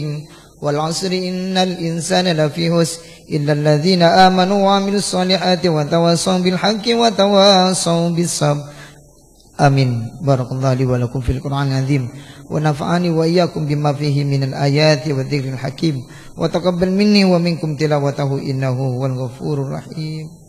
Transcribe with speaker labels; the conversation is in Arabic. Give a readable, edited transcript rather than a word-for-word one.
Speaker 1: والعصر إن الإنسان لفي خسر إلا الذين آمنوا وعملوا الصالحات وتواصوا بالحق وتواصوا بالصبر. آمين. بارك الله لي ولكم في القرآن العظيم ونفعني وإياكم بما فيه من الآيات والذكر الحكيم وتقبل مني ومنكم تلاوته إنه هو الغفور الرحيم.